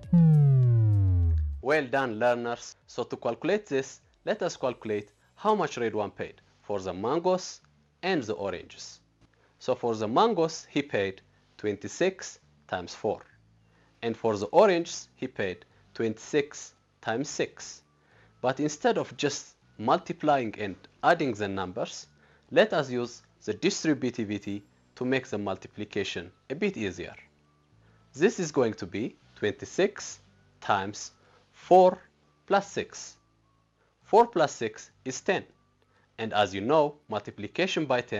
Well done, learners. So to calculate this, let us calculate how much Redwan paid for the mangoes and the oranges. So for the mangoes, he paid 26 times 4. And for the oranges, he paid 26 times 6. But instead of just multiplying and adding the numbers, let us use the distributivity to make the multiplication a bit easier. This is going to be 26 times 4 plus 6. 4 plus 6 is 10. And as you know, multiplication by 10